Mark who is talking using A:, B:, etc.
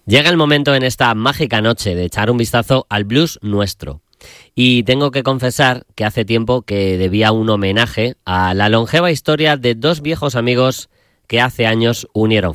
A: Llega el momento en esta mágica noche de echar un vistazo al blues nuestro. Y tengo que confesar que hace tiempo que debía un homenaje a la longeva historia de dos viejos amigos que hace años unieron